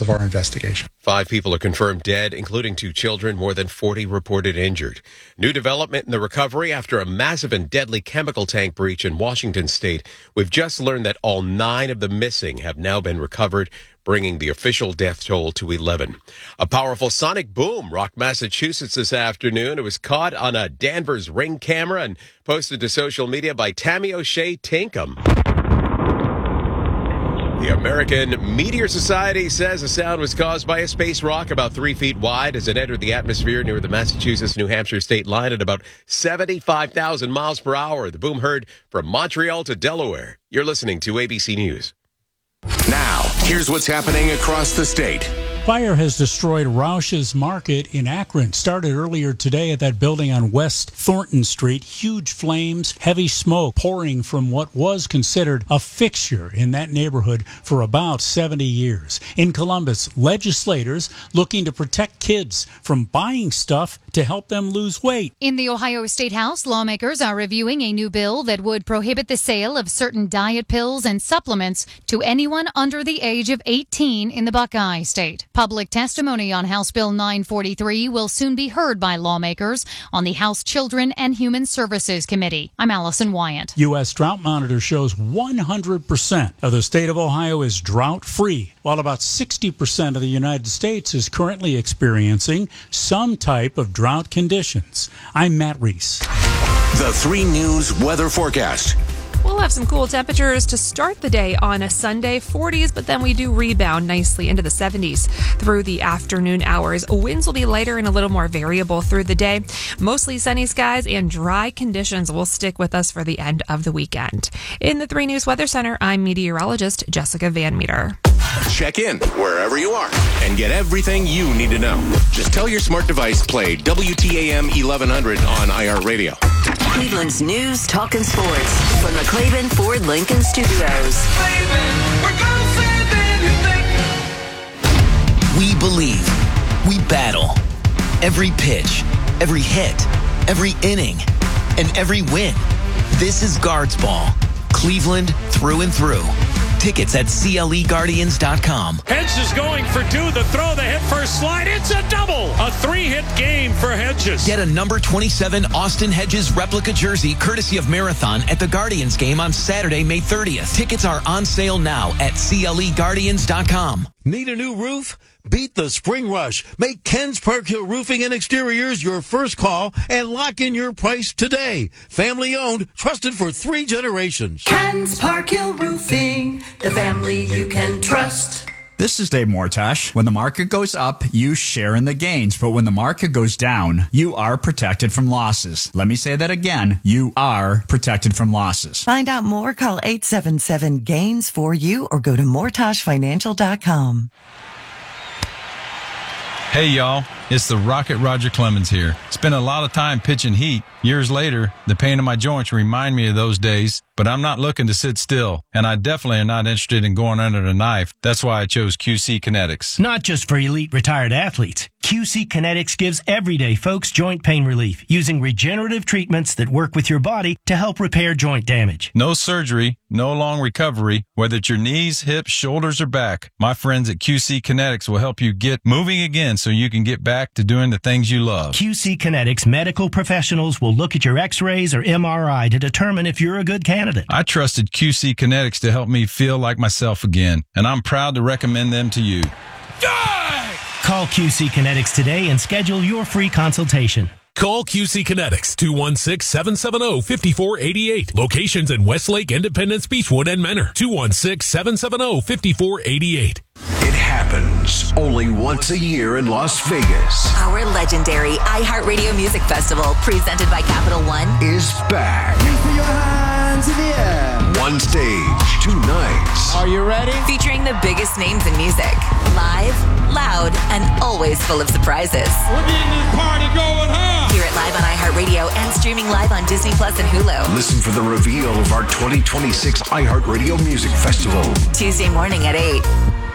of our investigation. 5 people are confirmed dead, including 2 children, more than 40 reported injured. New development in the recovery after a massive and deadly chemical tank breach in Washington state. We've just learned that all 9 of the missing have now been recovered, bringing the official death toll to 11. A powerful sonic boom rocked Massachusetts this afternoon. It was caught on a Danvers Ring camera and posted to social media by Tammy O'Shea Tinkham. The American Meteor Society says the sound was caused by a space rock about 3 feet wide as it entered the atmosphere near the Massachusetts-New Hampshire state line at about 75,000 miles per hour. The boom heard from Montreal to Delaware. You're listening to ABC News. Now, here's what's happening across the state. Fire has destroyed Roush's Market in Akron. Started earlier today at that building on West Thornton Street. Huge flames, heavy smoke pouring from what was considered a fixture in that neighborhood for about 70 years. In Columbus, legislators looking to protect kids from buying stuff to help them lose weight. In the Ohio State House, lawmakers are reviewing a new bill that would prohibit the sale of certain diet pills and supplements to anyone under the age of 18 in the Buckeye State. Public testimony on House Bill 943 will soon be heard by lawmakers on the House Children and Human Services Committee. I'm Allison Wyant. U.S. Drought Monitor shows 100% of the state of Ohio is drought-free, while about 60% of the United States is currently experiencing some type of drought conditions. I'm Matt Reese. The 3 News weather forecast. We'll have some cool temperatures to start the day on a Sunday, 40s, but then we do rebound nicely into the 70s through the afternoon hours. Winds will be lighter and a little more variable through the day. Mostly sunny skies and dry conditions will stick with us for the end of the weekend. In the 3 News Weather Center, I'm meteorologist Jessica Van Meter. Check in wherever you are and get everything you need to know. Just tell your smart device play WTAM 1100 on iHeartRadio. Cleveland's news, talk, and sports from the Clavin Ford Lincoln Studios. We believe. We battle. Every pitch, every hit, every inning, and every win. This is Guards Ball. Cleveland through and through. Tickets at CLEGuardians.com. Hedges going for 2. The throw, the hit first slide. It's a double. A 3-hit game for Hedges. Get a number 27 Austin Hedges replica jersey courtesy of Marathon at the Guardians game on Saturday, May 30th. Tickets are on sale now at CLEGuardians.com. Need a new roof? Beat the spring rush. Make Ken's Park Hill Roofing and Exteriors your first call and lock in your price today. Family owned, trusted for 3 generations. Ken's Park Hill Roofing, the family you can trust. This is Dave Mortash. When the market goes up, you share in the gains. But when the market goes down, you are protected from losses. Let me say that again. You are protected from losses. Find out more. Call 877-GAINS-4U or go to mortashfinancial.com. Hey, y'all. It's the Rocket Roger Clemens here. Spent a lot of time pitching heat. Years later, the pain in my joints remind me of those days, but I'm not looking to sit still, and I definitely am not interested in going under the knife. That's why I chose QC Kinetics. Not just for elite retired athletes. QC Kinetics gives everyday folks joint pain relief using regenerative treatments that work with your body to help repair joint damage. No surgery, no long recovery, whether it's your knees, hips, shoulders, or back. My friends at QC Kinetics will help you get moving again so you can get back to doing the things you love. QC Kinetics medical professionals will look at your x-rays or MRI to determine if you're a good candidate. I trusted QC Kinetics to help me feel like myself again, and I'm proud to recommend them to you. Call QC Kinetics today and schedule your free consultation. Call QC Kinetics, 216-770-5488. Locations in Westlake, Independence, Beechwood, and Menor. 216-770-5488. It happens only once a year in Las Vegas. Our legendary iHeartRadio Music Festival, presented by Capital One, is back. Put your hands in the air. One stage, 2 nights. Are you ready? Featuring the biggest names in music. Live, loud, and always full of surprises. We're getting this party going, huh? Hear it live on iHeartRadio and streaming live on Disney Plus and Hulu. Listen for the reveal of our 2026 iHeartRadio Music Festival. Tuesday morning at 8.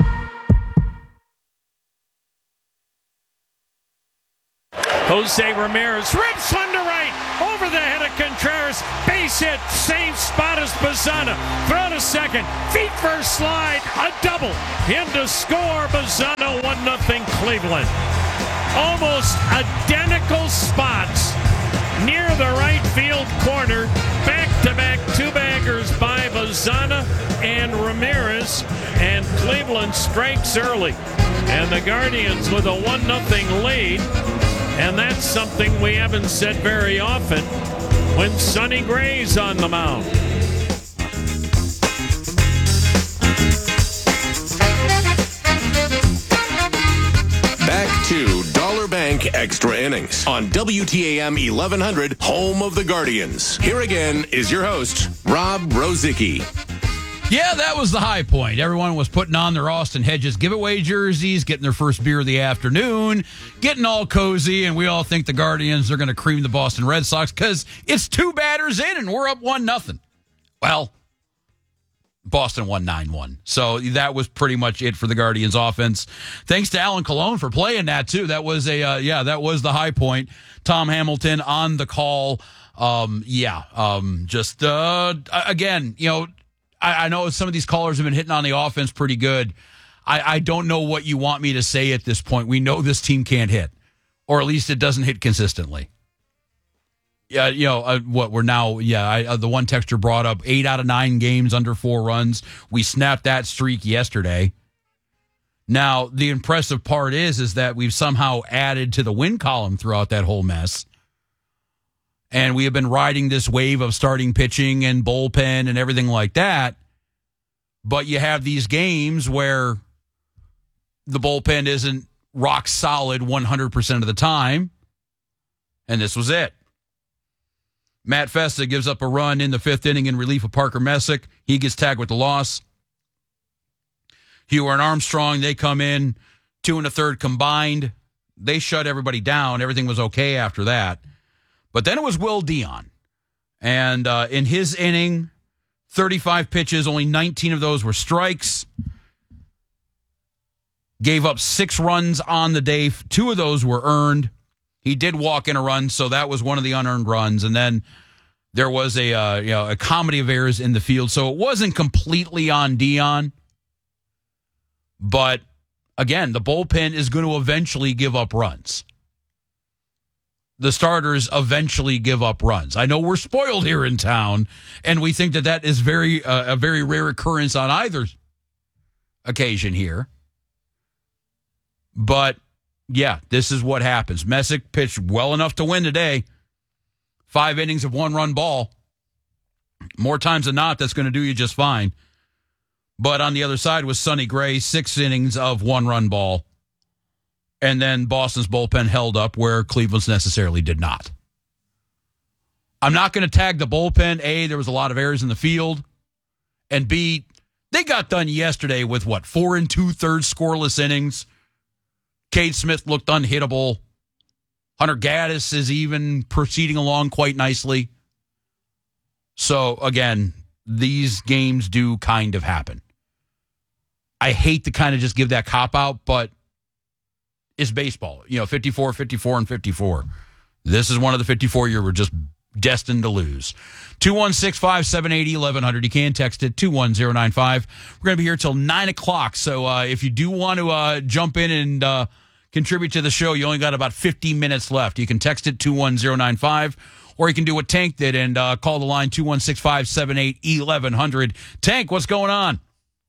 Jose Ramirez rips one to right, over the head of Contreras, base hit, same spot as Bazzana, throw to second, feet first slide, a double, in to score, Bazzana. Cleveland. Almost identical spots near the right field corner. Back-to-back two-baggers by Bazana and Ramirez. And Cleveland strikes early. And the Guardians with a 1-0 lead. And that's something we haven't said very often when Sonny Gray's on the mound. Back to Dollar Bank Extra Innings on WTAM 1100, home of the Guardians. Here again is your host, Rob Rozicki. Yeah, that was the high point. Everyone was putting on their Austin Hedges giveaway jerseys, getting their first beer of the afternoon, getting all cozy, and we all think the Guardians are going to cream the Boston Red Sox because it's 2 batters in and we're up 1-0. Well, Boston won 9-1. So that was pretty much it for the Guardians offense. Thanks to Alan Colon for playing that too. That was that was the high point. Tom Hamilton on the call. Again, I know some of these callers have been hitting on the offense pretty good. I don't know what you want me to say at this point. We know this team can't hit, or at least it doesn't hit consistently. Yeah, the one texter brought up 8 out of 9 games under 4 runs. We snapped that streak yesterday. Now, the impressive part is that we've somehow added to the win column throughout that whole mess. And we have been riding this wave of starting pitching and bullpen and everything like that. But you have these games where the bullpen isn't rock solid 100% of the time. And this was it. Matt Festa gives up a run in the 5th inning in relief of Parker Messick. He gets tagged with the loss. Hugh and Armstrong, they come in 2 1/3 combined. They shut everybody down. Everything was okay after that. But then it was Will Dion. And in his inning, 35 pitches, only 19 of those were strikes. Gave up 6 runs on the day. 2 of those were earned. He did walk in a run, so that was one of the unearned runs. And then there was a comedy of errors in the field. So it wasn't completely on Dion. But, again, the bullpen is going to eventually give up runs. The starters eventually give up runs. I know we're spoiled here in town, and we think that is a very rare occurrence on either occasion here. But, yeah, this is what happens. Messick pitched well enough to win today. 5 innings of 1-run ball. More times than not, that's going to do you just fine. But on the other side was Sonny Gray, 6 innings of 1-run ball. And then Boston's bullpen held up where Cleveland's necessarily did not. I'm not going to tag the bullpen. A, there was a lot of errors in the field. And B, they got done yesterday with, 4 2/3 scoreless innings. Cade Smith looked unhittable. Hunter Gaddis is even proceeding along quite nicely. So, again, these games do kind of happen. I hate to kind of just give that cop-out, but it's baseball. 54, 54, and 54. This is one of the 54 you were just destined to lose. 216-578-1100. You can text it, 21095. We're going to be here till 9 o'clock. So if you do want to jump in and contribute to the show, you only got about 50 minutes left. You can text it, 21095. Or you can do what Tank did and call the line, 216-578-1100. Tank, what's going on?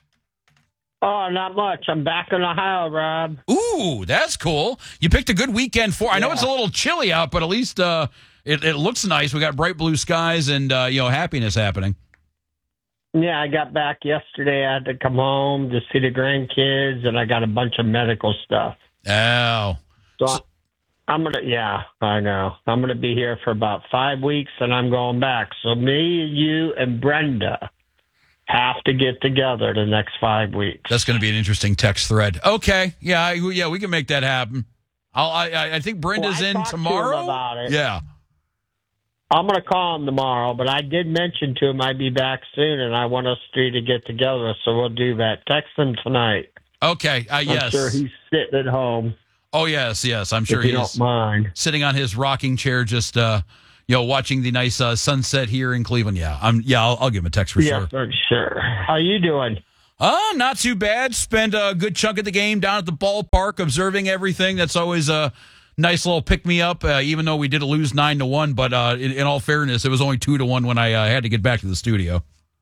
Oh, not much. I'm back in Ohio, Rob. Ooh, that's cool. You picked a good weekend for. I know it's a little chilly out, but at least it looks nice. We got bright blue skies and happiness happening. Yeah, I got back yesterday. I had to come home to see the grandkids, and I got a bunch of medical stuff. Oh. So I'm going to, I know. I'm going to be here for about 5 weeks, and I'm going back. So me, you, and Brenda have to get together the next 5 weeks. That's going to be an interesting text thread. Okay. Yeah, we can make that happen. I think Brenda's in tomorrow. To him about it. Yeah. I'm going to call him tomorrow, but I did mention to him I'd be back soon, and I want us three to get together, so we'll do that. Text him tonight. Okay, yes. I'm sure he's sitting at home. Oh, yes. I'm sure he is. Don't mind. Sitting on his rocking chair, just watching the nice sunset here in Cleveland. Yeah, I'll give him a text for sure. Yeah, for sure. How you doing? Not too bad. Spent a good chunk of the game down at the ballpark observing everything. That's always a nice little pick-me-up, even though we did lose 9-1. But in all fairness, it was only 2-1 when I had to get back to the studio.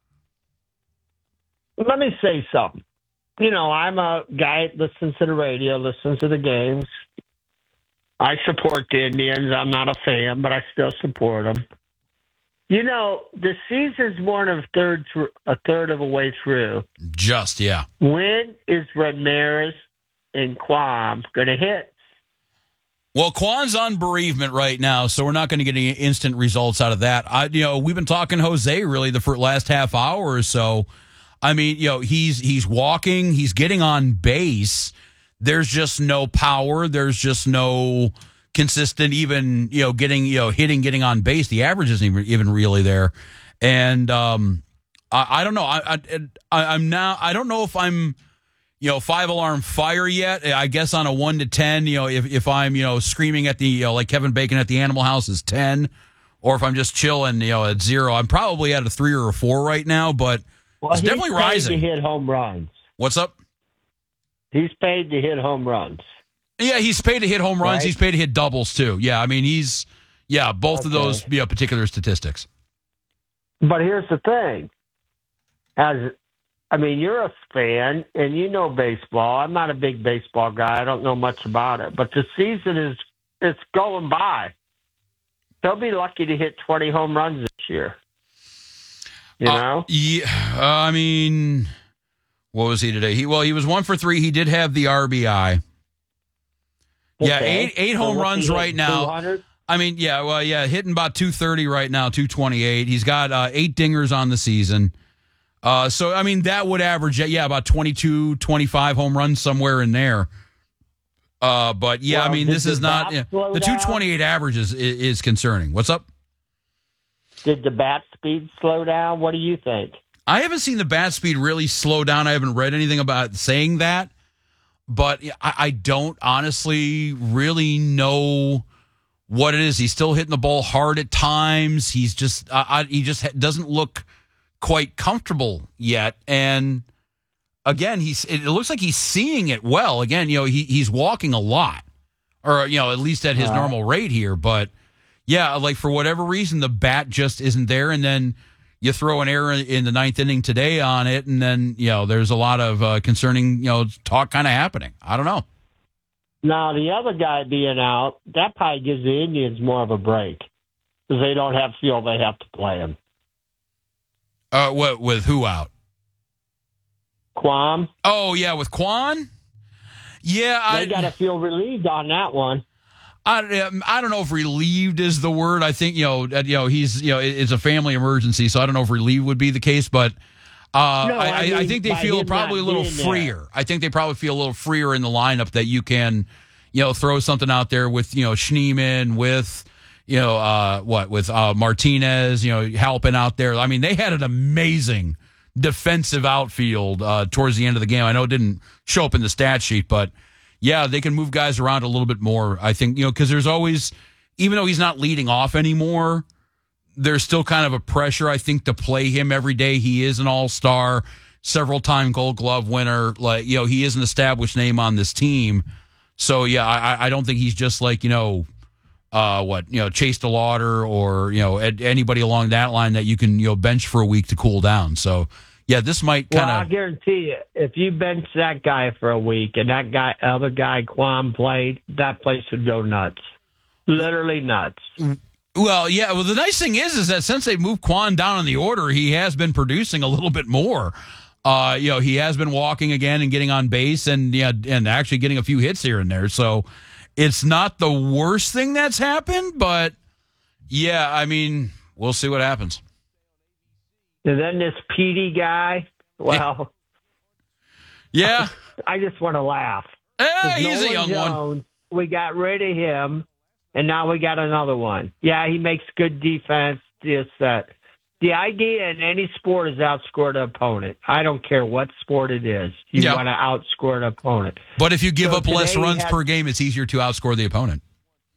Let me say something. I'm a guy that listens to the radio, listens to the games. I support the Indians. I'm not a fan, but I still support them. The season's more than a third of a way through. Just, yeah. When is Ramirez and Quam going to hit? Well, Quan's on bereavement right now, so we're not going to get any instant results out of that. We've been talking Jose really the last half hour or so. I mean, he's walking, he's getting on base. There's just no power. There's just no consistent even, getting on base. The average isn't even really there. And I don't know. I'm now, I don't know if I'm, 5-alarm fire yet. I guess on a 1 to 10, if I'm, screaming at the, like Kevin Bacon at the Animal House is 10, or if I'm just chilling, at 0, I'm probably at a 3 or a 4 right now, but it's definitely rising. He's paid to hit home runs. What's up? He's paid to hit home runs. Yeah, he's paid to hit home runs. Right? He's paid to hit doubles too. Yeah, I mean, both of those particular statistics. But here's the thing. You're a fan and you know baseball. I'm not a big baseball guy. I don't know much about it. But the season it's going by. They'll be lucky to hit 20 home runs this year. Yeah, I mean, what was he today? He was 1 for 3. He did have the RBI. Yeah, Okay. eight home runs right now. 200? I mean, hitting about 230 right now, 228. He's got 8 dingers on the season. So, I mean, that would average, about 22, 25 home runs somewhere in there. But, I mean, this is not, the 228 average is concerning. What's up? Did the bat speed slow down? What do you think? I haven't seen the bat speed really slow down. I haven't read anything about saying that. But I don't honestly really know what it is. He's still hitting the ball hard at times. He's just he just doesn't look quite comfortable yet. And again, it looks like he's seeing it well. Again, he's walking a lot, or at least at his normal rate here. But like for whatever reason, the bat just isn't there. And then you throw an error in the 9th inning today on it, and then, there's a lot of concerning, talk kind of happening. I don't know. Now, the other guy being out, that probably gives the Indians more of a break because they don't feel they have to play him. With who out? Quam. Oh, yeah, with Quan? Yeah. They got to feel relieved on that one. I don't know if relieved is the word. I think he's it's a family emergency, so I don't know if relieved would be the case. But I think they feel probably a little freer. I think they probably feel a little freer in the lineup that you can throw something out there with Schneemann, with with Martinez helping out there. I mean, they had an amazing defensive outfield towards the end of the game. I know it didn't show up in the stat sheet, but. Yeah, they can move guys around a little bit more, I think, because there's always, even though he's not leading off anymore, there's still kind of a pressure, I think, to play him every day. He is an all-star, several-time Gold Glove winner. Like, he is an established name on this team. So, I don't think he's just like, Chase DeLauder or, anybody along that line that you can, bench for a week to cool down. So, yeah, this might kind of. Well, I guarantee you, if you bench that guy for a week and that other guy, Quam, played, that place would go nuts. Literally nuts. Well, yeah. Well, the nice thing is that since they moved Quan down in the order, he has been producing a little bit more. He has been walking again and getting on base and actually getting a few hits here and there. So it's not the worst thing that's happened, but yeah, I mean, we'll see what happens. And then this Petey guy, well, yeah, I just want to laugh. He's a young one. We got rid of him, and now we got another one. Yeah, he makes good defense. The idea in any sport is outscore the opponent. I don't care what sport it is. You want to outscore the opponent. But if you give up less runs per game, it's easier to outscore the opponent.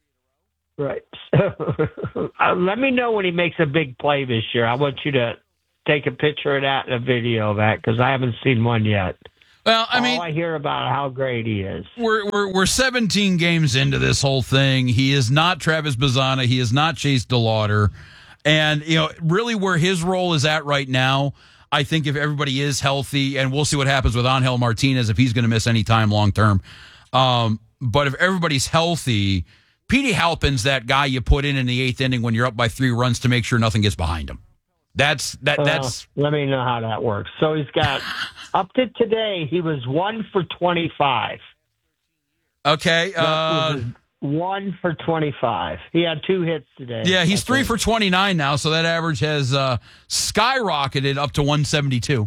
Right. Let me know when he makes a big play this year. I want you to take a picture of that and a video of that because I haven't seen one yet. Well, I mean, all I hear about how great he is. We're 17 games into this whole thing. He is not Travis Bazzana. He is not Chase DeLauder. And, really where his role is at right now, I think if everybody is healthy, and we'll see what happens with Angel Martinez if he's going to miss any time long term. But if everybody's healthy, Petey Halpin's that guy you put in the 8th inning when you're up by 3 runs to make sure nothing gets behind him. That's. Let me know how that works. So he's got up to today. He was 1 for 25. Okay. 1 for 25. He had 2 hits today. Yeah, he's 3 for 29 now, so that average has skyrocketed up to 172.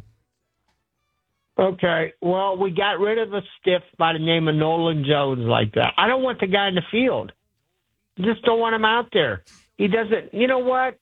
Okay. Well, we got rid of a stiff by the name of Nolan Jones like that. I don't want the guy in the field. Just don't want him out there. He doesn't. You know what?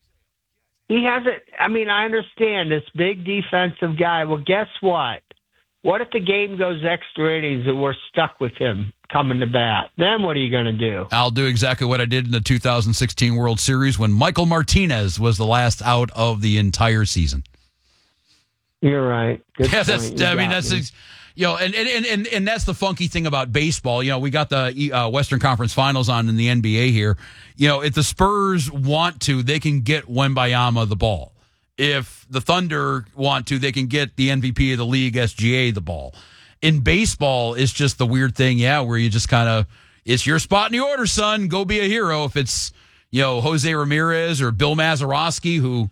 He hasn't. I mean, I understand this big defensive guy. Well, guess what? What if the game goes extra innings and we're stuck with him coming to bat? Then what are you going to do? I'll do exactly what I did in the 2016 World Series when Michael Martinez was the last out of the entire season. You're right. Good yeah, point. that's and that's the funky thing about baseball. We got the Western Conference Finals on in the NBA here. If the Spurs want to, they can get Wembayama the ball. If the Thunder want to, they can get the MVP of the league, SGA, the ball. In baseball, it's just the weird thing, where you just kind of, it's your spot in the order, son. Go be a hero. If it's, Jose Ramirez or Bill Mazeroski, who,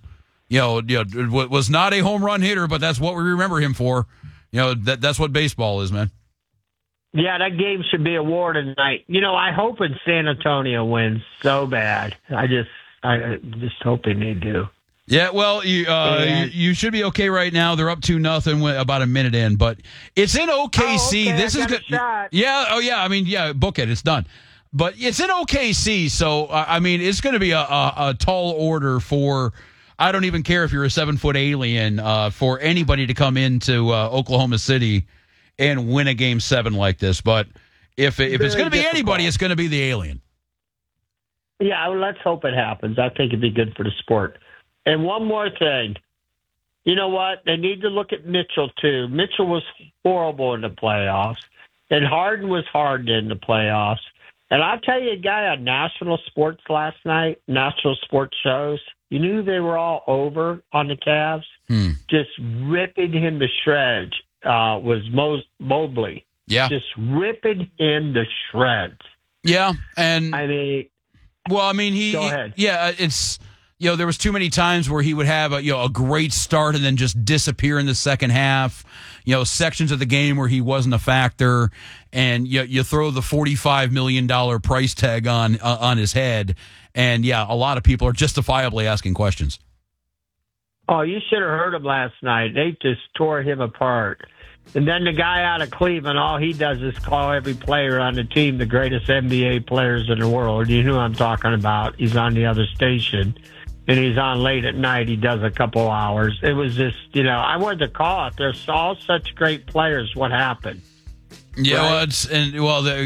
was not a home run hitter, but that's what we remember him for. That's what baseball is, man. Yeah, that game should be awarded tonight. I hope San Antonio wins so bad. I just hoping they do. Yeah, well, you should be okay right now. They're up 2-0 about a minute in, but it's in OKC. Okay, this is good. Yeah. Oh, yeah. I mean, yeah. Book it. It's done. But it's in OKC, so it's going to be a tall order for. I don't even care if you're a 7-foot alien for anybody to come into Oklahoma City and win a Game 7 like this. But if it's going to be anybody, it's going to be the alien. Yeah, let's hope it happens. I think it'd be good for the sport. And one more thing. You know what? They need to look at Mitchell, too. Mitchell was horrible in the playoffs, and Harden was hard in the playoffs. And I'll tell you a guy on national sports last night, national sports shows, you knew they were all over on the Cavs? Just ripping him to shreds was Mobley. Yeah. Just ripping him to shreds. Yeah, and... Go ahead. Yeah, it's... there was too many times where he would have a great start and then just disappear in the second half. Sections of the game where he wasn't a factor, and you throw the $45 million price tag on his head, and a lot of people are justifiably asking questions. Oh, you should have heard him last night. They just tore him apart. And then the guy out of Cleveland, all he does is call every player on the team the greatest NBA players in the world. You know who I'm talking about. He's on the other station. And he's on late at night. He does a couple hours. It was just, I wanted to call it. They're all such great players. What happened? Yeah, right?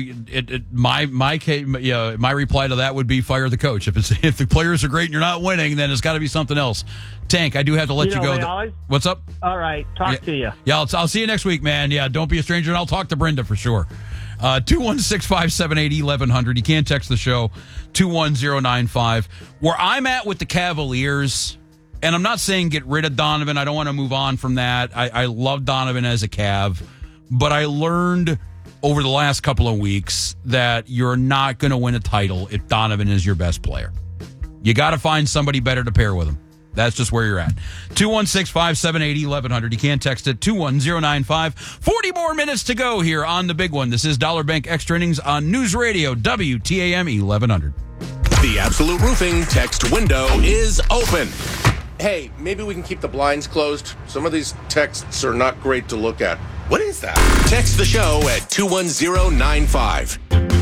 My reply to that would be fire the coach. If the players are great and you're not winning, then it's got to be something else. Tank, I do have to let you go. What's up? All right, talk to you. Yeah, I'll see you next week, man. Yeah, don't be a stranger, and I'll talk to Brenda for sure. 216-578-1100. You can text the show 21095. Where I'm at with the Cavaliers, and I'm not saying get rid of Donovan. I don't want to move on from that. I love Donovan as a Cav, but I learned over the last couple of weeks that you're not going to win a title if Donovan is your best player. You got to find somebody better to pair with him. That's just where you're at. 216-578-1100. You can text it 21095. 40 more minutes to go here on the big one. This is Dollar Bank Extra Innings on News Radio WTAM 1100. The Absolute Roofing text window is open. Hey, maybe we can keep the blinds closed. Some of these texts are not great to look at. What is that? Text the show at 21095.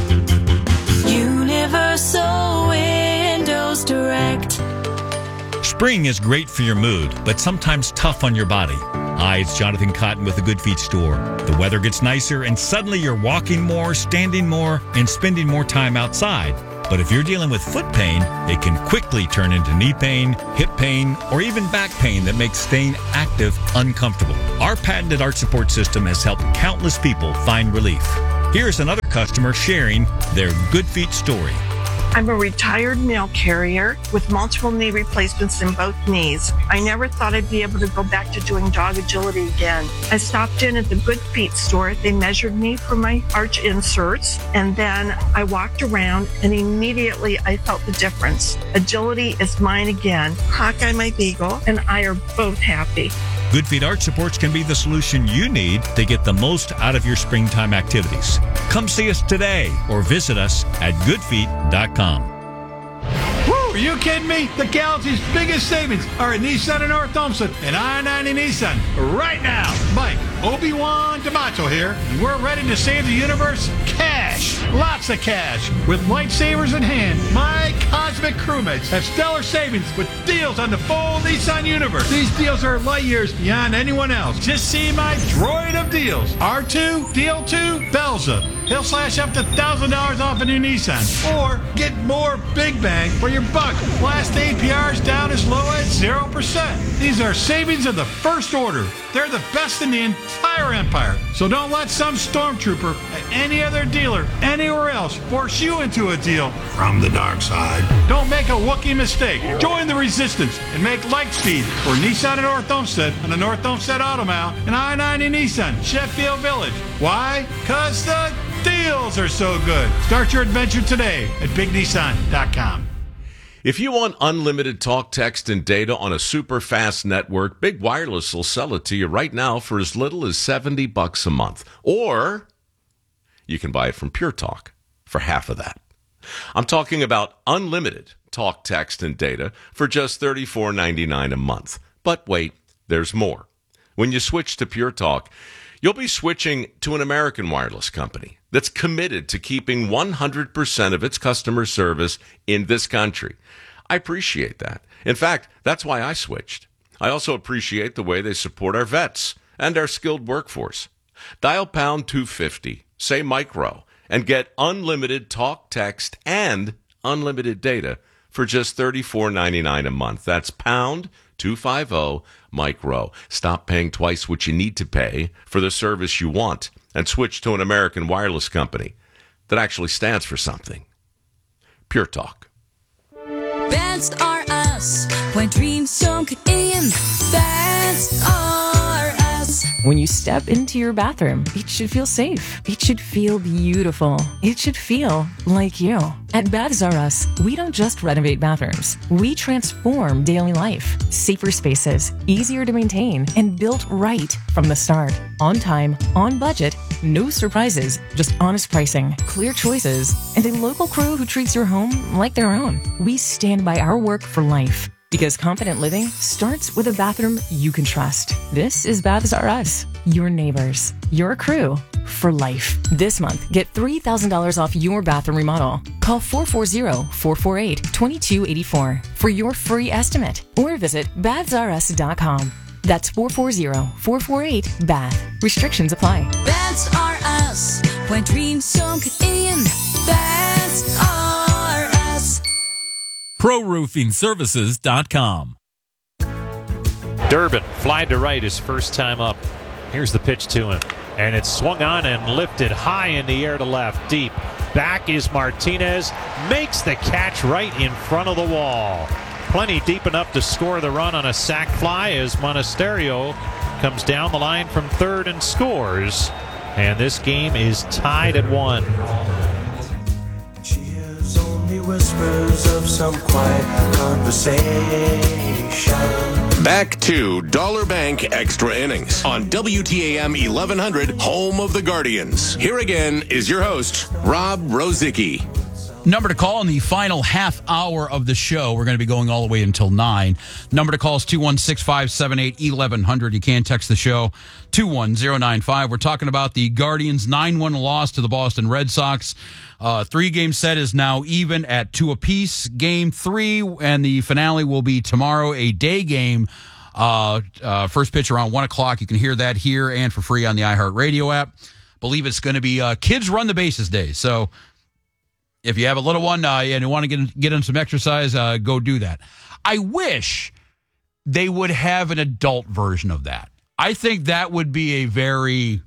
Universal Windows Direct. Spring is great for your mood, but sometimes tough on your body. Hi, it's Jonathan Cotton with the Good Feet store. The weather gets nicer, and suddenly you're walking more, standing more, and spending more time outside. But if you're dealing with foot pain, it can quickly turn into knee pain, hip pain, or even back pain that makes staying active uncomfortable. Our patented arch support system has helped countless people find relief. Here's another customer sharing their Good Feet story. I'm a retired mail carrier with multiple knee replacements in both knees. I never thought I'd be able to go back to doing dog agility again. I stopped in at the Good Feet store. They measured me for my arch inserts, and then I walked around, and immediately I felt the difference. Agility is mine again. Hawkeye, my beagle, and I are both happy. Good Feet Arch Supports can be the solution you need to get the most out of your springtime activities. Come see us today or visit us at goodfeet.com. Woo! Are you kidding me? The Galaxy's biggest savings are at Nissan in North Olmsted and I-90 Nissan right now. Mike, Obi-Wan DeMacho here, and we're ready to save the universe cash. Lots of cash. With lightsabers in hand, my cosmic crewmates have stellar savings with deals on the full Nissan universe. These deals are light years beyond anyone else. Just see my droid of deals. R2, DL2, Belza. He'll slash up to $1,000 off a new Nissan. Or get more big bang for your buck. Last APRs down as low as 0%. These are savings of the first order. They're the best in the entire empire. So don't let some stormtrooper at any other dealer anywhere else force you into a deal from the dark side. Don't make a Wookiee mistake. Join the resistance and make light speed for Nissan in North Olmsted on the North Olmsted Auto Mall and I-90 Nissan, Sheffield Village. Why? Because the deals are so good. Start your adventure today at BigNissan.com. If you want unlimited talk, text, and data on a super fast network, Big Wireless will sell it to you right now for as little as $70 a month. Or you can buy it from Pure Talk for half of that. I'm talking about unlimited talk, text, and data for just $34.99 a month. But wait, there's more. When you switch to Pure Talk, you'll be switching to an American wireless company that's committed to keeping 100% of its customer service in this country. I appreciate that. In fact, that's why I switched. I also appreciate the way they support our vets and our skilled workforce. Dial pound 250, say micro, and get unlimited talk, text, and unlimited data for just $34.99 a month. That's pound 250 micro. Stop paying twice what you need to pay for the service you want and switch to an American wireless company that actually stands for something. Pure Talk. That's are us. When dreams don't get in, that's are us. When you step into your bathroom, it should feel safe. It should feel beautiful. It should feel like you. At Baths R Us, we don't just renovate bathrooms. We transform daily life. Safer spaces, easier to maintain, and built right from the start. On time, on budget, no surprises, just honest pricing, clear choices, and a local crew who treats your home like their own. We stand by our work for life. Because confident living starts with a bathroom you can trust. This is Baths R Us, your neighbors, your crew for life. This month, get $3,000 off your bathroom remodel. Call 440-448-2284 for your free estimate or visit bathsrus.com. That's 440-448-BATH. Restrictions apply. That's are us. When dreams don't get in, that's are us. ProRoofingServices.com. Durbin flying to right his first time up. Here's the pitch to him. And it's swung on and lifted high in the air to left, deep. Back is Martinez. Makes the catch right in front of the wall. Plenty deep enough to score the run on a sac fly as Monasterio comes down the line from third and scores. And this game is tied at 1. Whispers of some quiet conversation. Back to Dollar Bank Extra Innings on WTAM 1100, home of the Guardians. Here again is your host, Rob Rozicki. Number to call in the final half hour of the show. We're going to be going all the way until 9. Number to call is 216-578-1100. You can text the show 21095. We're talking about the Guardians' 9-1 loss to the Boston Red Sox. 3-game set is now even at 2 apiece. Game 3 and the finale will be tomorrow, a day game. First pitch around 1 o'clock. You can hear that here and for free on the iHeartRadio app. Believe it's going to be Kids Run the Bases Day. So If you have a little one and you want to get in some exercise, go do that. I wish they would have an adult version of that. I think that would be a very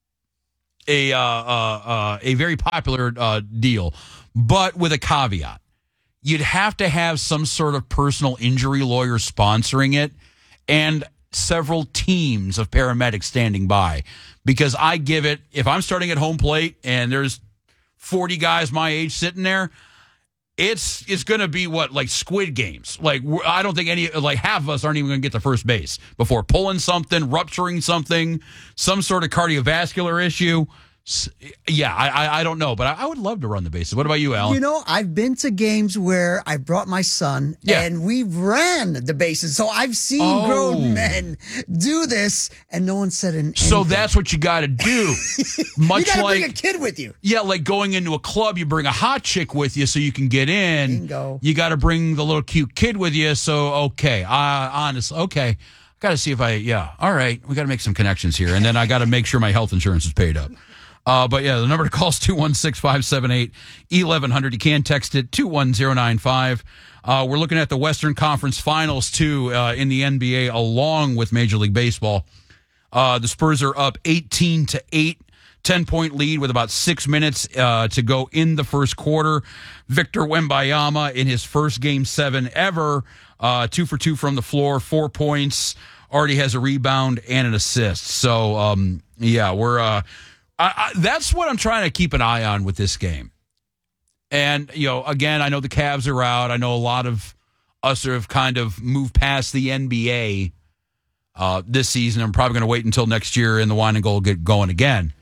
popular deal, but with a caveat. You'd have to have some sort of personal injury lawyer sponsoring it and several teams of paramedics standing by. Because I give it, if I'm starting at home plate and there's 40 guys my age sitting there, it's going to be like Squid Games. Like, I don't think half of us aren't even going to get to first base before pulling something, rupturing something, some sort of cardiovascular issue. Yeah, I don't know, but I would love to run the bases. What about you, Alan? You know, I've been to games where I brought my son and we ran the bases. So I've seen grown men do this and no one said anything. So that's what you got to do. Much you got to like bring a kid with you. Yeah, like going into a club, you bring a hot chick with you so you can get in. Bingo. You got to bring the little cute kid with you. So, okay, honestly, okay. Got to see if all right, we got to make some connections here. And then I got to make sure my health insurance is paid up. But yeah, the number to call is 216-578-1100. You can text it 21095. We're looking at the Western Conference Finals, too, in the NBA, along with Major League Baseball. The Spurs are up 18-8, 10-point lead with about 6 minutes to go in the first quarter. Victor Wembanyama in his first Game 7 ever, 2 for 2 from the floor, 4 points, already has a rebound and an assist. So, we're... that's what I'm trying to keep an eye on with this game. And, again, I know the Cavs are out. I know a lot of us have kind of moved past the NBA this season. I'm probably going to wait until next year and the wine and gold get going again.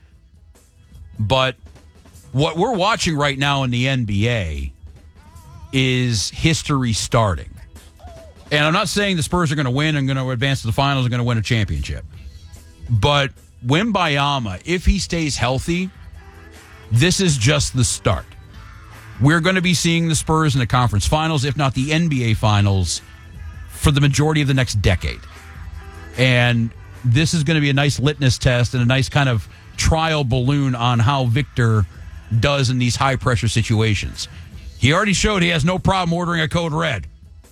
But what we're watching right now in the NBA is history starting. And I'm not saying the Spurs are going to win and going to advance to the finals and going to win a championship. But Wembanyama, if he stays healthy, this is just the start. We're going to be seeing the Spurs in the conference finals, if not the NBA finals, for the majority of the next decade. And this is going to be a nice litmus test and a nice kind of trial balloon on how Victor does in these high-pressure situations. He already showed he has no problem ordering a code red.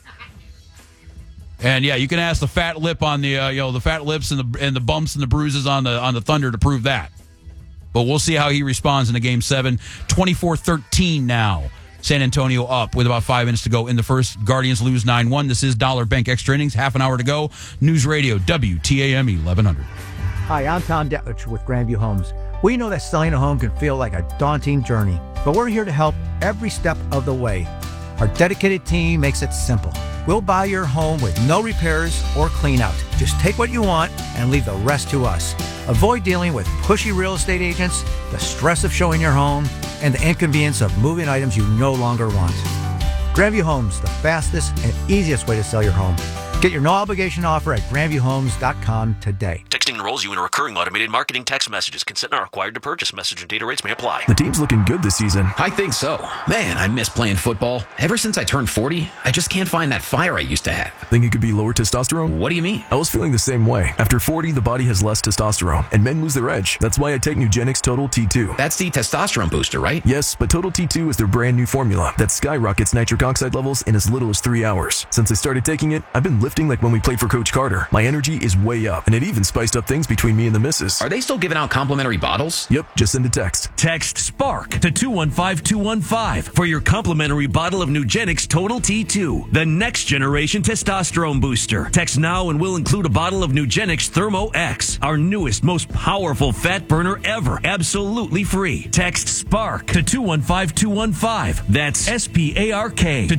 And yeah, you can ask the fat lip on the the fat lips and the bumps and the bruises on the Thunder to prove that. But we'll see how he responds in the Game 7. 24-13 now. San Antonio up with about 5 minutes to go in the first. Guardians lose 9-1. This is Dollar Bank Extra Innings. Half an hour to go. News Radio WTAM 1100. Hi, I'm Tom Detlich with Grandview Homes. We know that selling a home can feel like a daunting journey, but we're here to help every step of the way. Our dedicated team makes it simple. We'll buy your home with no repairs or clean out. Just take what you want and leave the rest to us. Avoid dealing with pushy real estate agents, the stress of showing your home, and the inconvenience of moving items you no longer want. Grandview Homes, the fastest and easiest way to sell your home. Get your no-obligation offer at grandviewhomes.com today. Texting enrolls you in a recurring automated marketing text messages. Consent not required to purchase. Message and data rates may apply. The team's looking good this season. I think so. Man, I miss playing football. Ever since I turned 40, I just can't find that fire I used to have. Think it could be lower testosterone? What do you mean? I was feeling the same way. After 40, the body has less testosterone, and men lose their edge. That's why I take Nugenix Total T2. That's the testosterone booster, right? Yes, but Total T2 is their brand new formula that skyrockets nitric oxide levels in as little as 3 hours. Since I started taking it, I've been lifting like when we played for Coach Carter. My energy is way up, and it even spiced up things between me and the missus. Are they still giving out complimentary bottles? Yep, just send a text. Text SPARK to 215215 for your complimentary bottle of Nugenix Total T2, the next generation testosterone booster. Text now and we'll include a bottle of Nugenix Thermo X, our newest, most powerful fat burner ever, absolutely free. Text SPARK to 215215. That's SPARK to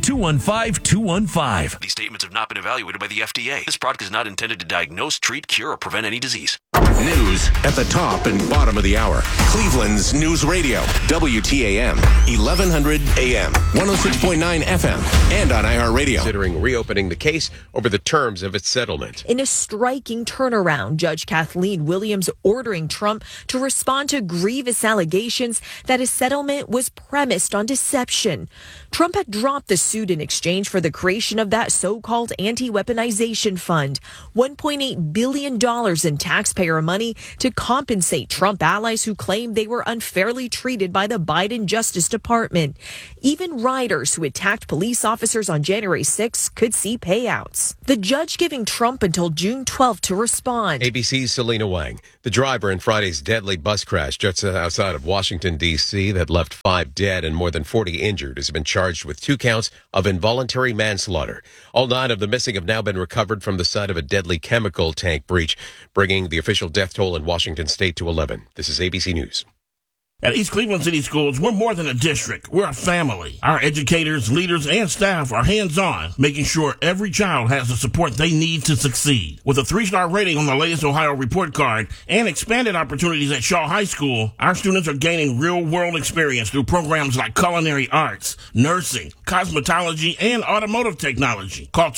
215215. These statements have not been evaluated by the FDA. This product is not intended to diagnose, treat, cure, or prevent any disease. News at the top and bottom of the hour. Cleveland's News Radio, WTAM, 1100 AM, 106.9 FM, and on iHeartRadio. Considering reopening the case over the terms of its settlement. In a striking turnaround, Judge Kathleen Williams ordering Trump to respond to grievous allegations that his settlement was premised on deception. Trump had dropped the suit in exchange for the creation of that so-called anti-weapons Weaponization Fund, $1.8 billion in taxpayer money to compensate Trump allies who claim they were unfairly treated by the Biden Justice Department. Even riders who attacked police officers on January 6 could see payouts. The judge giving Trump until June 12 to respond. ABC's Selena Wang. The driver in Friday's deadly bus crash just outside of Washington, D.C. that left 5 dead and more than 40 injured has been charged with 2 counts of involuntary manslaughter. All 9 of the missing have now been recovered from the site of a deadly chemical tank breach, bringing the official death toll in Washington state to 11. This is ABC News. At East Cleveland City Schools, we're more than a district. We're a family. Our educators, leaders, and staff are hands-on, making sure every child has the support they need to succeed. With a 3-star rating on the latest Ohio report card and expanded opportunities at Shaw High School, our students are gaining real-world experience through programs like culinary arts, nursing, cosmetology, and automotive technology. Call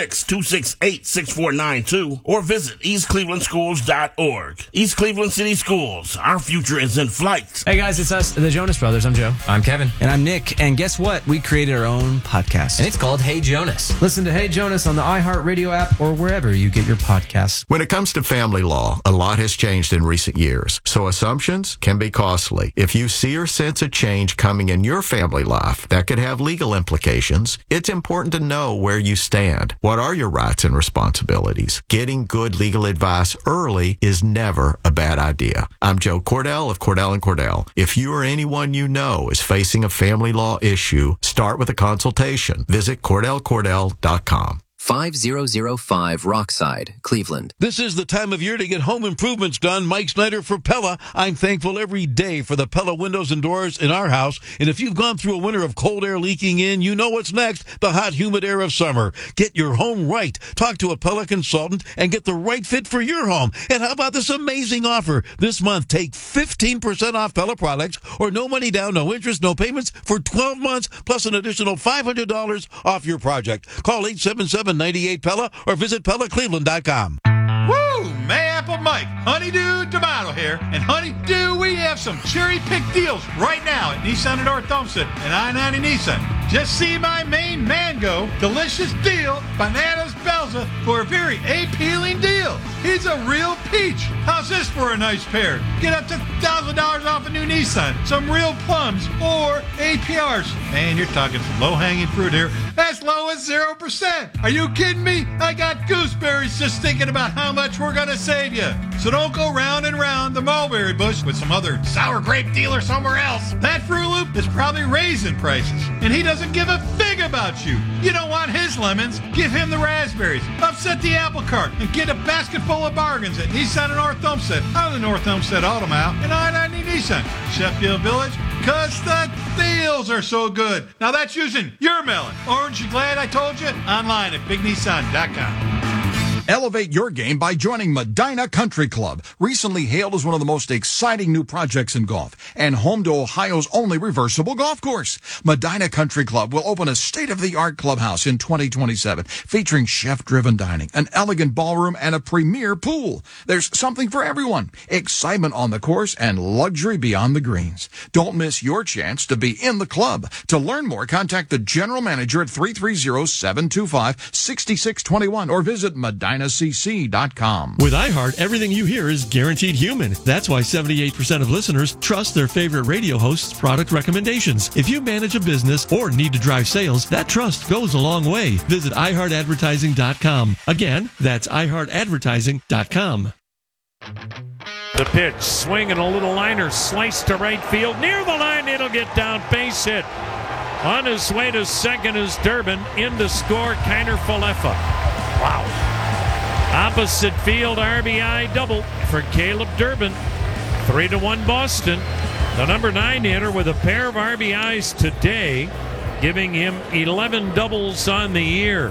216-268-6492 or visit eastclevelandschools.org. East Cleveland City Schools. Our future is in flight. Hey guys, it's us, the Jonas Brothers. I'm Joe. I'm Kevin. And I'm Nick. And guess what? We created our own podcast. And it's called Hey Jonas. Listen to Hey Jonas on the iHeartRadio app or wherever you get your podcasts. When it comes to family law, a lot has changed in recent years, so assumptions can be costly. If you see or sense a change coming in your family life that could have legal implications, it's important to know where you stand. What are your rights and responsibilities? Getting good legal advice early is never a bad idea. I'm Joe Cordell of Cordell & Cordell. If you or anyone you know is facing a family law issue, start with a consultation. Visit CordellCordell.com. 5005 Rockside, Cleveland. This is the time of year to get home improvements done. Mike Snyder for Pella. I'm thankful every day for the Pella windows and doors in our house. And if you've gone through a winter of cold air leaking in, you know what's next, the hot, humid air of summer. Get your home right. Talk to a Pella consultant and get the right fit for your home. And how about this amazing offer? This month, take 15% off Pella products or no money down, no interest, no payments for 12 months, plus an additional $500 off your project. Call 877-98-PELLA or visit PellaCleveland.com. Woo! Mayapple Mike, Honeydew Tomato here. And Honeydew, we have some cherry-picked deals right now at Nissan and North Olmsted and I-90 Nissan. Just see my main mango delicious deal, Bananas Belza, for a very appealing deal. He's a real peach. How's this for a nice pair? Get up to $1,000 off a new Nissan, some real plums, or APRs. Man, you're talking some low-hanging fruit here. As low as 0%. Are you kidding me? I got gooseberries just thinking about how much we're going to save you. So don't go round and round the mulberry bush with some other sour grape dealer somewhere else. That Fruit Loop is probably raising prices, and he doesn't give a fig about you. You don't want his lemons, give him the raspberries. Upset the apple cart and get a basket full of bargains at Nissan and North Olmsted, out of the North Olmsted Auto Mall, and I-90 Nissan, Sheffield Village, because the deals are so good. Now that's using your melon. Aren't you glad I told you? Online at BigNissan.com. Elevate your game by joining Medina Country Club, recently hailed as one of the most exciting new projects in golf and home to Ohio's only reversible golf course. Medina Country Club will open a state-of-the-art clubhouse in 2027, featuring chef-driven dining, an elegant ballroom, and a premier pool. There's something for everyone. Excitement on the course and luxury beyond the greens. Don't miss your chance to be in the club. To learn more, contact the general manager at 330-725-6621 or visit MedinaCC.com. With iHeart, everything you hear is guaranteed human. That's why 78% of listeners trust their favorite radio host's product recommendations. If you manage a business or need to drive sales, that trust goes a long way. Visit iHeartAdvertising.com. Again, that's iHeartAdvertising.com. The pitch, swing and a little liner, slice to right field. Near the line, it'll get down, base hit. On his way to second is Durbin. In to score, Kiner Falefa. Wow. Opposite field RBI double for Caleb Durbin. 3-1 Boston. The number 9 hitter with a pair of RBIs today, giving him 11 doubles on the year.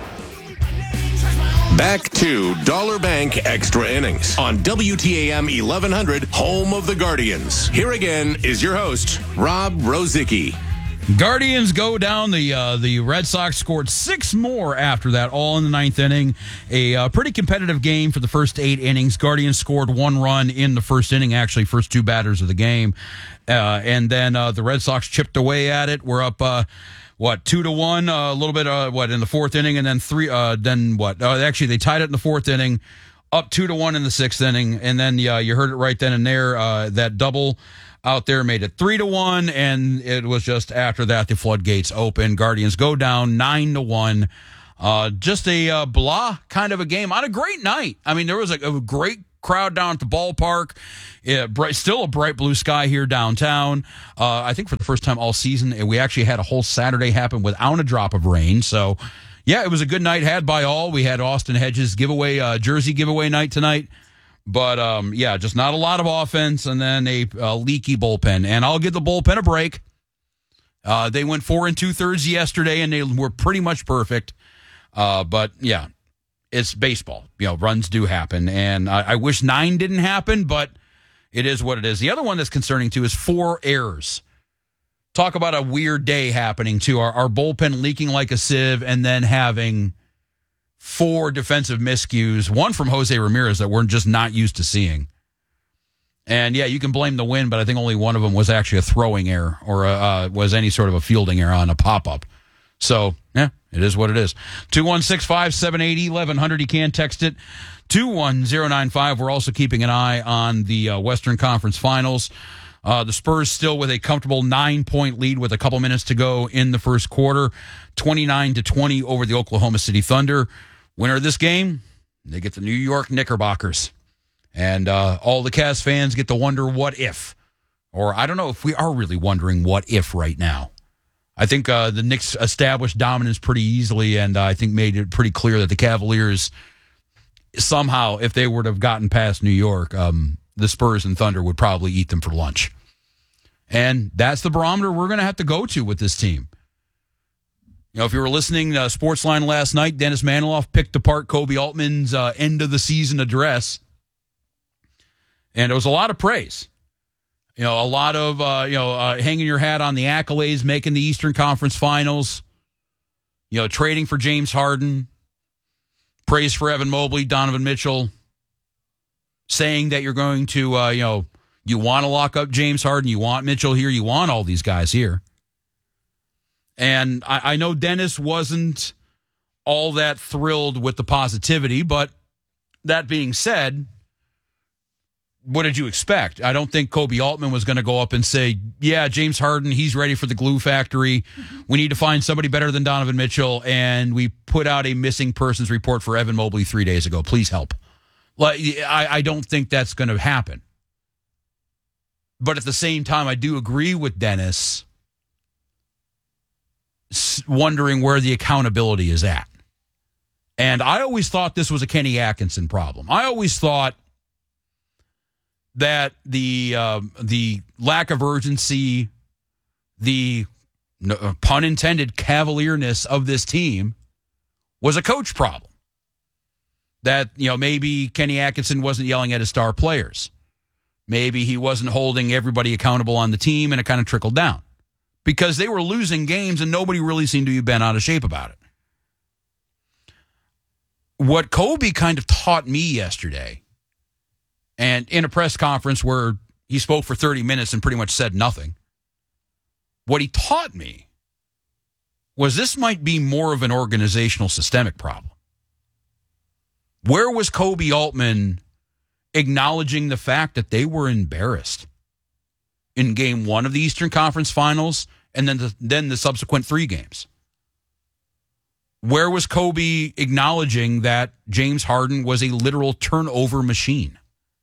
Back to Dollar Bank Extra Innings on WTAM 1100, home of the Guardians. Here again is your host, Rob Rozicki. Guardians go down. The Red Sox scored 6 more after that, all in the 9th inning. A pretty competitive game for the first 8 innings. Guardians scored 1 run in the first inning, actually, first 2 batters of the game. And then the Red Sox chipped away at it. We're up, 2-1, a little bit, in the 4th inning, and then 3, actually, they tied it in the 4th inning, up 2-1 in the 6th inning. And then, you heard it right then and there, that double out there made it 3-1, and it was just after that the floodgates opened. Guardians go down 9-1. Just a blah kind of a game on a great night. I mean, there was a great crowd down at the ballpark. Still a bright blue sky here downtown. I think for the first time all season, we actually had a whole Saturday happen without a drop of rain. So, yeah, it was a good night had by all. We had Austin Hedges giveaway, jersey giveaway night tonight. But, just not a lot of offense, and then a leaky bullpen. And I'll give the bullpen a break. They went 4 2/3 yesterday, and they were pretty much perfect. But, yeah, it's baseball. Runs do happen. And I wish 9 didn't happen, but it is what it is. The other one that's concerning, too, is 4 errors. Talk about a weird day happening, too. Our bullpen leaking like a sieve, and then having 4 defensive miscues, one from Jose Ramirez that we're just not used to seeing. And, yeah, you can blame the wind, but I think only one of them was actually a throwing error or was any sort of a fielding error on a pop-up. So, yeah, it is what it is. 216-578-1100. You can text it. 21095. We're also keeping an eye on the Western Conference Finals. The Spurs still with a comfortable 9-point lead with a couple minutes to go in the first quarter. 29-20 over the Oklahoma City Thunder. Winner of this game, they get the New York Knickerbockers. And all the Cavs fans get to wonder what if. Or I don't know if we are really wondering what if right now. I think the Knicks established dominance pretty easily, and I think made it pretty clear that the Cavaliers, somehow, if they would have gotten past New York, the Spurs and Thunder would probably eat them for lunch. And that's the barometer we're going to have to go to with this team. If you were listening to Sportsline last night, Dennis Maniloff picked apart Kobe Altman's end of the season address. And it was a lot of praise. A lot of, hanging your hat on the accolades, making the Eastern Conference Finals, trading for James Harden, praise for Evan Mobley, Donovan Mitchell, saying that you're going to, you want to lock up James Harden, you want Mitchell here, you want all these guys here. And I know Dennis wasn't all that thrilled with the positivity, but that being said, what did you expect? I don't think Kobe Altman was going to go up and say, yeah, James Harden, he's ready for the glue factory. We need to find somebody better than Donovan Mitchell, and we put out a missing persons report for Evan Mobley 3 days ago. Please help. I don't think that's going to happen. But at the same time, I do agree with Dennis, wondering where the accountability is at. And I always thought this was a Kenny Atkinson problem. I always thought that the lack of urgency, the pun intended cavalierness of this team was a coach problem. That, maybe Kenny Atkinson wasn't yelling at his star players. Maybe he wasn't holding everybody accountable on the team, and it kind of trickled down. Because they were losing games and nobody really seemed to be bent out of shape about it. What Kobe kind of taught me yesterday, and in a press conference where he spoke for 30 minutes and pretty much said nothing, what he taught me was this might be more of an organizational systemic problem. Where was Kobe Altman acknowledging the fact that they were embarrassed in Game 1 of the Eastern Conference Finals and then the subsequent 3 games? Where was Kobe acknowledging that James Harden was a literal turnover machine?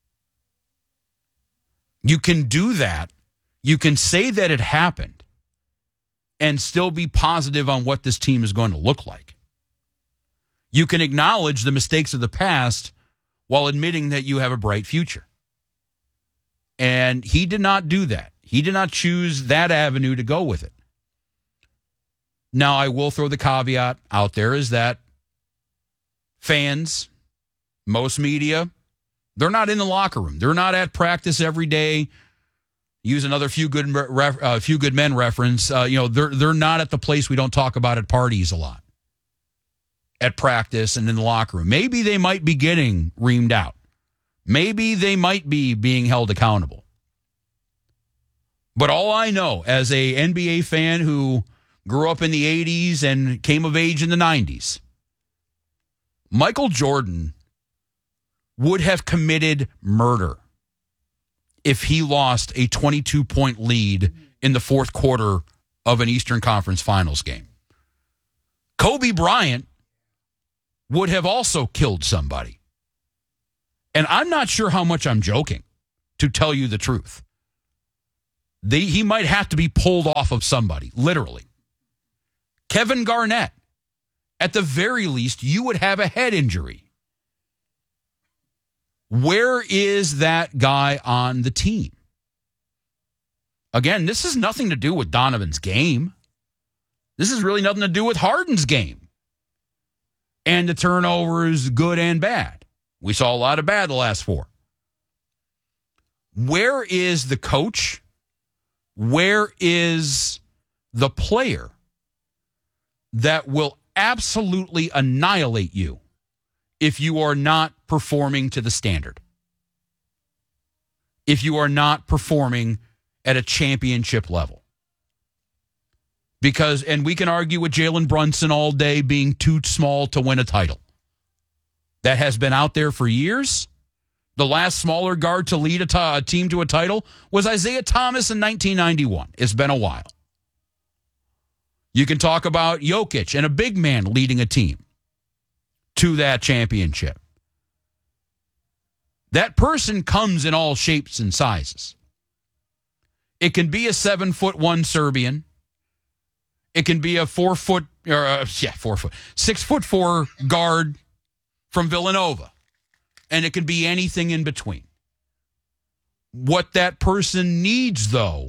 You can do that. You can say that it happened and still be positive on what this team is going to look like. You can acknowledge the mistakes of the past while admitting that you have a bright future. And he did not do that. He did not choose that avenue to go with it. Now, I will throw the caveat out there is that fans, most media, they're not in the locker room. They're not at practice every day, Use another few good men reference. They're not at the place we don't talk about at parties a lot, at practice and in the locker room. Maybe they might be getting reamed out. Maybe they might be being held accountable. But all I know as a NBA fan who grew up in the 80s and came of age in the 90s, Michael Jordan would have committed murder if he lost a 22-point lead in the fourth quarter of an Eastern Conference Finals game. Kobe Bryant would have also killed somebody. And I'm not sure how much I'm joking, to tell you the truth. He might have to be pulled off of somebody, literally. Kevin Garnett, at the very least, you would have a head injury. Where is that guy on the team? Again, this has nothing to do with Donovan's game. This has really nothing to do with Harden's game. And the turnovers, good and bad. We saw a lot of bad the last 4. Where is the coach? Where is the player that will absolutely annihilate you if you are not performing to the standard? If you are not performing at a championship level? And we can argue with Jalen Brunson all day being too small to win a title. That has been out there for years. The last smaller guard to lead a team to a title was Isaiah Thomas in 1991. It's been a while. You can talk about Jokic and a big man leading a team to that championship. That person comes in all shapes and sizes. It can be a 7'1" Serbian. It can be a 6'4" guard from Villanova. And it can be anything in between. What that person needs, though,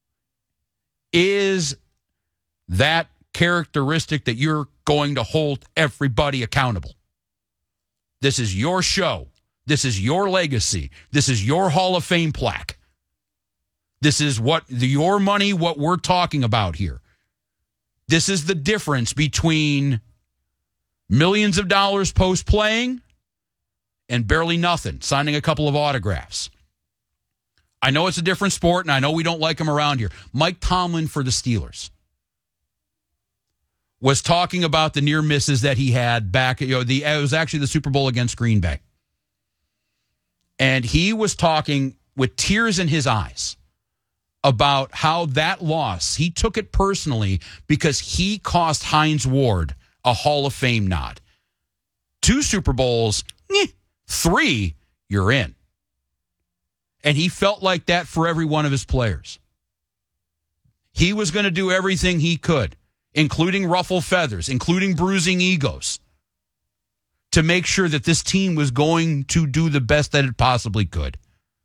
is that characteristic that you're going to hold everybody accountable. This is your show. This is your legacy. This is your Hall of Fame plaque. This is your money, what we're talking about here. This is the difference between millions of dollars post-playing and barely nothing, signing a couple of autographs. I know it's a different sport, and I know we don't like him around here. Mike Tomlin for the Steelers was talking about the near misses that he had back. It was actually the Super Bowl against Green Bay. And he was talking with tears in his eyes about how that loss, he took it personally because he cost Hines Ward a Hall of Fame nod. 2 Super Bowls, 3, you're in. And he felt like that for every one of his players. He was going to do everything he could, including ruffle feathers, including bruising egos, to make sure that this team was going to do the best that it possibly could.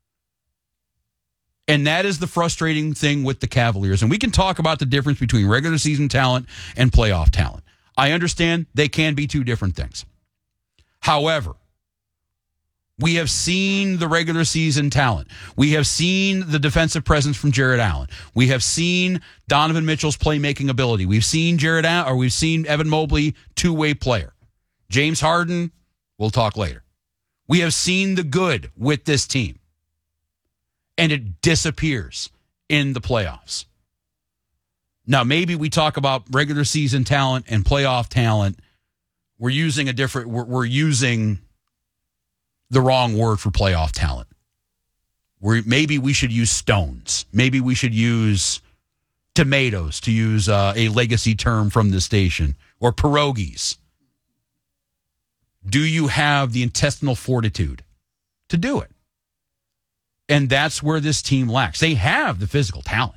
And that is the frustrating thing with the Cavaliers. And we can talk about the difference between regular season talent and playoff talent. I understand they can be 2 different things. However, we have seen the regular season talent. We have seen the defensive presence from Jared Allen. We have seen Donovan Mitchell's playmaking ability. We've seen we've seen Evan Mobley, 2-way player. James Harden, we'll talk later. We have seen the good with this team. And it disappears in the playoffs. Now, maybe we talk about regular season talent and playoff talent. We're using the wrong word for playoff talent. Maybe we should use stones. Maybe we should use tomatoes, to use a legacy term from the station, or pierogies. Do you have the intestinal fortitude to do it? And that's where this team lacks. They have the physical talent.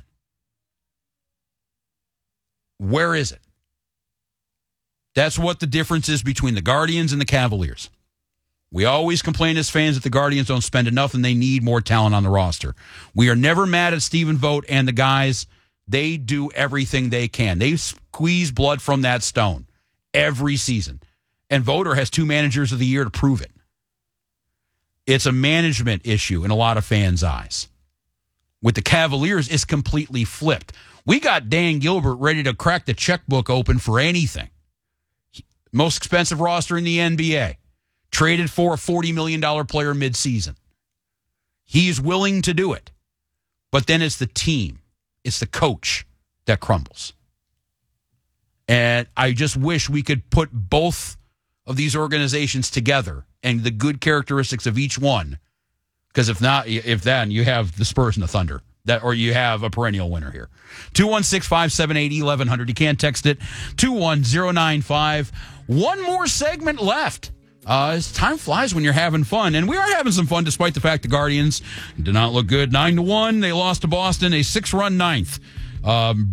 Where is it? That's what the difference is between the Guardians and the Cavaliers. We always complain as fans that the Guardians don't spend enough and they need more talent on the roster. We are never mad at Stephen Vogt and the guys. They do everything they can. They squeeze blood from that stone every season. And Voter has 2 managers of the year to prove it. It's a management issue in a lot of fans' eyes. with the Cavaliers is completely flipped. We got Dan Gilbert ready to crack the checkbook open for anything. Most expensive roster in the NBA. Traded for a $40 million player midseason. He's willing to do it. But then it's the team. It's the coach that crumbles. And I just wish we could put both of these organizations together and the good characteristics of each one. Because if not, then you have the Spurs and the Thunder. Or you have a perennial winner here. 216-578-1100. You can't text it. 21095. One more segment left. Time flies when you're having fun. And we are having some fun despite the fact the Guardians did not look good. 9-1. They lost to Boston. A 6-run ninth.